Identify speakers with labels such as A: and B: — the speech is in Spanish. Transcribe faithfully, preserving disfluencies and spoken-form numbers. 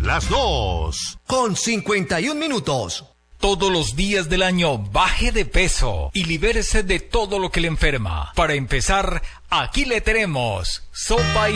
A: las dos, con cincuenta y un minutos.
B: Todos los días del año baje de peso y libérese de todo lo que le enferma. Para empezar, aquí le tenemos sopa y